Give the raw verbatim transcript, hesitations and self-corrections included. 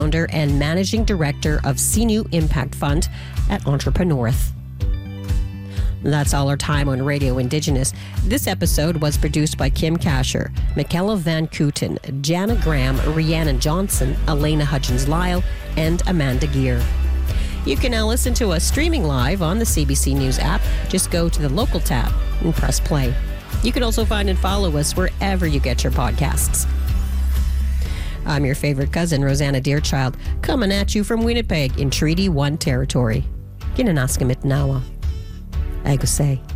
founder and managing director of Sinu Impact Fund at Entrepreneurth. That's all our time on Radio Indigenous. This episode was produced by Kim Kasher, Michaela Van Kooten, Jana Graham, Rhiannon Johnson, Elena Hudgens-Lyle, and Amanda Gear. You can now listen to us streaming live on the C B C News app. Just go to the local tab and press play. You can also find and follow us wherever you get your podcasts. I'm your favorite cousin, Rosanna Deerchild, coming at you from Winnipeg in Treaty one territory. Ginanaskimit Nawa. Agusay.